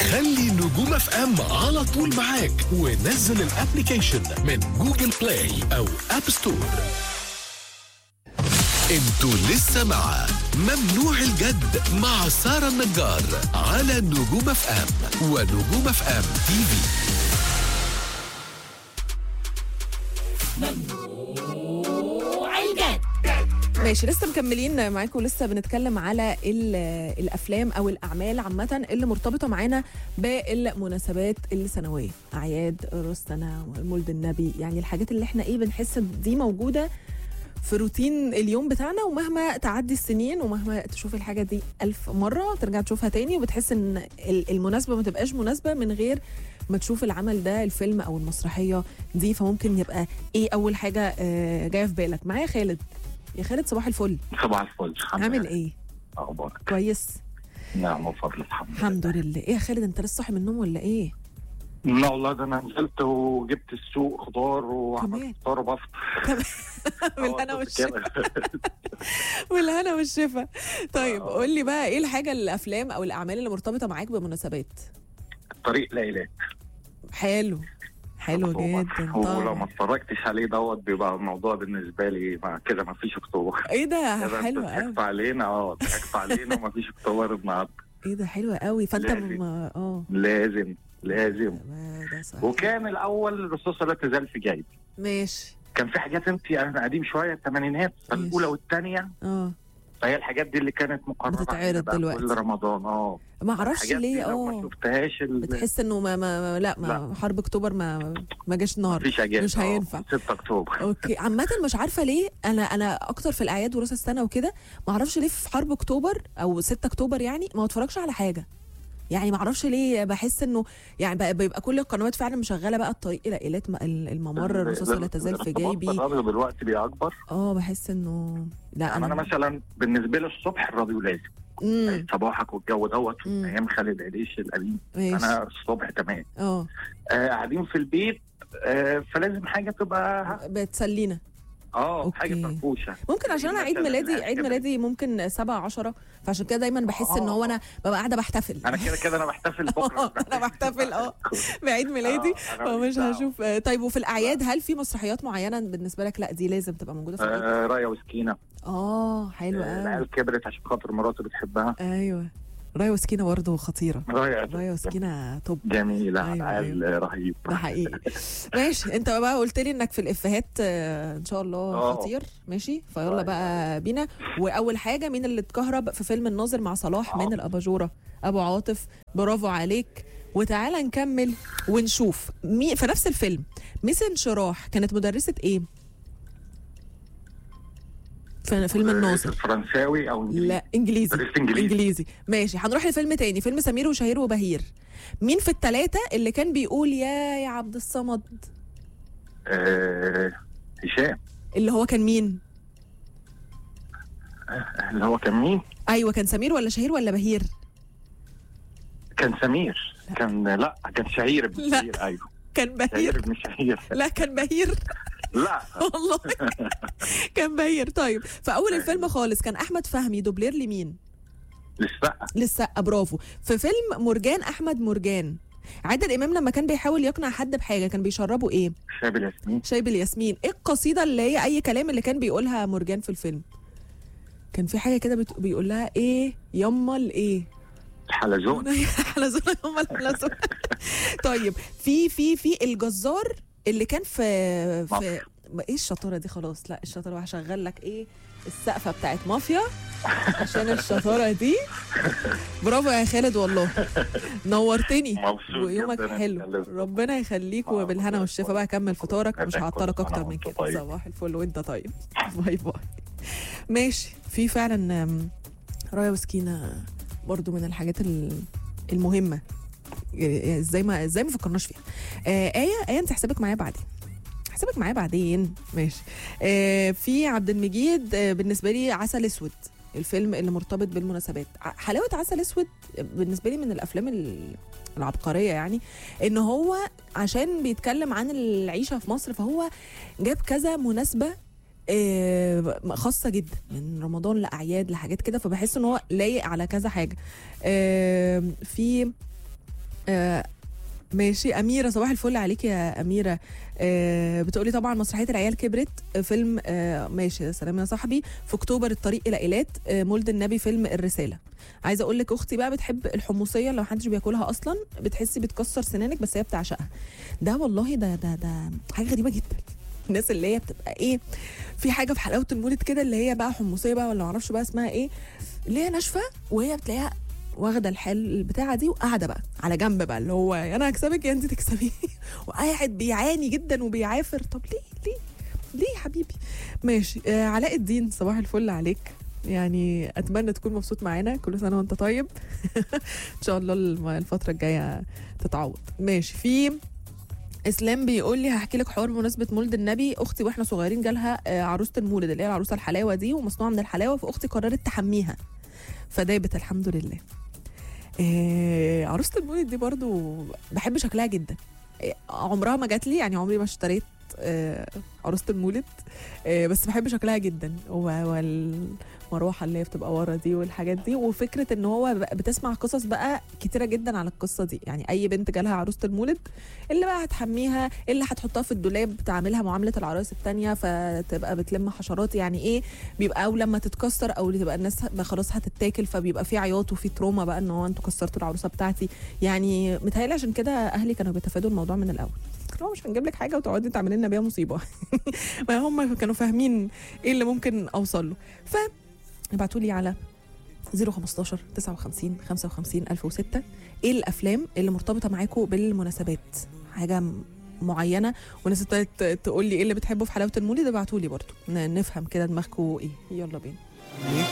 خلي نجوم اف ام على طول معاك ونزل الابليكيشن من جوجل بلاي او اب ستور. انتوا لسه مع ممنوع الجد مع سارة النجار على نجوم اف ام ونجوم اف ام تي في. ماشي، لسه مكملين معاكم، لسه بنتكلم على الافلام او الاعمال عامه اللي مرتبطه معانا بالمناسبات السنويه، اعياد راس السنه ومولد النبي، يعني الحاجات اللي احنا بنحس دي موجوده في روتين اليوم بتاعنا، ومهما تعدي السنين ومهما تشوف الحاجه دي 1000 مره ترجع تشوفها تاني، وبتحس ان المناسبه ما تبقاش مناسبه من غير ما تشوف العمل ده، الفيلم او المسرحيه دي. فممكن يبقى اول حاجه جايه في بالك؟ معايا خالد. يا خالد صباح الفل. صباح الفل. عامل ايه؟ اخبارك؟ كويس. نعم وفضل الحمد لله. ايه يا خالد، انت لسه صاحي من النوم ولا ايه؟ لا والله، ده انا نزلت وجبت السوق خضار وعملت فطار وبفطر. بالهنا والشفا. بالهنا والشفا. طيب قول لي بقى، ايه الحاجه الافلام او الاعمال اللي مرتبطه معاك بمناسبات؟ طريق ليلات. حلو جدا. ولو ما اتفرجتش عليه بيبقى الموضوع بالنسبه لي كده ما فيش اكتوبر. ايه ده حلو قوي. ضحكت علينا وما فيش اكتوبر النهارده. ايه ده حلو قوي. فانت لازم ده صحيح. وكان الاول الرصاصه لا تزال في جيبي. ماشي. كان في حاجات انا قديم شويه، الثمانينات، الاولى والثانيه. فهي الحاجات دي اللي كانت مقررة بتتعرض دلوقتي كل رمضان. ما اعرفش ليه. ما شفتهاش بتحس انه لا حرب اكتوبر ما جاش النهارده، مش هينفع. 6 اكتوبر. اوكي. عامه مش عارفه ليه، انا اكتر في الاعياد وراس السنه وكده، ما اعرفش ليه في حرب اكتوبر او 6 اكتوبر يعني ما اتفرجش على حاجه، يعني ما اعرفش ليه. بحس انه يعني بيبقى كل القنوات فعلا مشغله بقى الطريق الى ايلات الممر، الرصاصه لا تزال في جيبي. الراديو دلوقتي بقى اكبر. بحس انه لا. يعني انا مثلا بالنسبه لي الصبح الراديو لازم. صباحك والجو ايام خالد عريش القديم. انا الصبح تمام. قاعدين في البيت، فلازم حاجه تبقى بتسلينا. حاجه فرفوشه. ممكن عشان انا عيد ميلادي ممكن 7/10، فعشان كده دايما بحس ان هو انا ببقى قاعده بحتفل. انا كده انا بحتفل بكره. انا بحتفل بعيد ميلادي، فمش هشوف. طيب وفي الاعياد هل في مسرحيات معينه بالنسبه لك لا دي لازم تبقى موجوده في العيد؟ رايه وسكينه. حلو قوي. العيال كبرت عشان خاطر مراتي بتحبها. ايوه، رايه وسكينه برضه خطيره. رايه وسكينه توب. جميله. العيال رهيب. ده حقيقي. ماشي. انت بقى قلت لي انك في الافيهات ان شاء الله خطير. ماشي، فيلا بقى بينا. واول حاجه، مين اللي اتكهرب في فيلم الناظر مع صلاح من الاباجوره؟ ابو عاطف. برافو عليك. وتعالى نكمل ونشوف مين في نفس الفيلم. ميس انشراح كانت مدرسه ايه في فيلم الناظر؟ فرنساوي او انجليزي؟ لا انجليزي. ماشي، هنروح لفيلم تاني، فيلم سمير وشهير وبهير. مين في الثلاثه اللي كان بيقول يا عبد الصمد؟ هشام. اللي هو كان مين؟ ايوه، كان سمير ولا شهير ولا بهير؟ كان سمير. كان شهير ابن شهير. ايوه كان بهير. شهير ابن شهير. لا كان بهير. لا والله كان بهير. طيب في اول الفيلم خالص كان احمد فهمي دوبلير لمين؟ للسقا. برافو. في فيلم مرجان احمد مرجان، عادل امام لما كان بيحاول يقنع حد بحاجه كان بيشربه ايه؟ شاي بالياسمين. ايه القصيده اللي هي اي كلام اللي كان بيقولها مرجان في الفيلم؟ كان في حاجه كده بيقول لها ايه يما الايه؟ الحلزون. حلزون يما الحلزون. طيب في الجزار اللي كان في ايه الشطاره دي؟ خلاص لا الشطاره، وهشغل لك السقفه بتاعت مافيا عشان الشطاره دي. برافو يا خالد والله، نورتني ويومك حلو. ربنا يخليك وبالهنا والشفا. بقى كمل فطارك، مش هعطلك اكتر من كده. صباح الفل وانت طيب. باي باي. ماشي. في فعلا رايه وسكينه برضو من الحاجات المهمه، ازاي ما فكرناش فيها. آية انت حسابك معايا بعدين. ماشي. في عبد المجيد، بالنسبه لي عسل اسود، الفيلم اللي مرتبط بالمناسبات. حلاوه عسل اسود بالنسبه لي من الافلام العبقريه، يعني ان هو عشان بيتكلم عن العيشه في مصر، فهو جاب كذا مناسبه خاصه جدا، من رمضان لاعياد لحاجات كده، فبحس ان هو لايق على كذا حاجه. في ماشي. أميرة صباح الفل عليك يا أميرة. بتقولي طبعا مسرحية العيال كبرت، فيلم ماشي سلام يا صاحبي، في أكتوبر الطريق إلى إيلات، مولد النبي، فيلم الرسالة. عايزة أقول لك أختي بقى بتحب الحمصية، لو محدش بياكلها أصلا بتحسي بتكسر سنانك، بس هي بتعشقها. ده والله ده حاجة غريبة جدا. الناس اللي هي بتبقى ايه، في حاجة في حلاوة المولد كده اللي هي بقى حمصية بقى ولا معرفش بقى اسمها ايه، اللي هي ناشفة وهي بتلاقيها واخده البتاعه دي وقاعده بقى على جنب بقى، اللي هو انا هكسبك يا انت تكسبيني وقاعد بيعاني جدا وبيعافر. طب ليه يا حبيبي؟ ماشي. علاء الدين صباح الفل عليك، يعني اتمنى تكون مبسوط معانا، كل سنه وانت طيب. ان شاء الله الفتره الجايه تتعوض. ماشي. في اسلام بيقول لي هحكي لك حوار بمناسبه مولد النبي. اختي واحنا صغيرين جالها عروسه المولد اللي هي العروسه الحلاوه دي ومصنوعه من الحلاوه، فاختي قررت تحميها فدابت الحمد لله. عروسة المولد دي برضو بحب شكلها جدا. عمرها ما جات لي، يعني عمري ما اشتريت عروسة المولد، بس بحب شكلها جدا، والمروحة اللي هي بتبقى ورا دي والحاجات دي، وفكرة ان هو بتسمع قصص بقى كتيرة جدا على القصة دي. يعني اي بنت جالها عروسة المولد اللي بقى هتحميها، اللي هتحطها في الدولاب تعملها معاملة العرايس التانية فتبقى بتلم حشرات، يعني ايه بيبقى، او لما تتكسر او تبقى الناس خلاص هتتاكل فبيبقى في عياط وفي تروما بقى ان هو انتوا كسرتوا العروسة بتاعتي. يعني متهيألي عشان كده اهلي كانوا بيتفادوا الموضوع من الاول، لو مش هنجيب لك حاجه وتقعدي تعملي لنا بيها مصيبه. ما هم كانوا فاهمين ايه اللي ممكن اوصل له. فابعتوا لي على 015 59 55 1006 ايه الافلام اللي مرتبطه معاكم بالمناسبات، حاجه معينه، وناس تقول لي ايه اللي بتحبوا في حلاوه المولد. ابعتوا لي برضو نفهم كده دماغكم ايه. يلا بينا.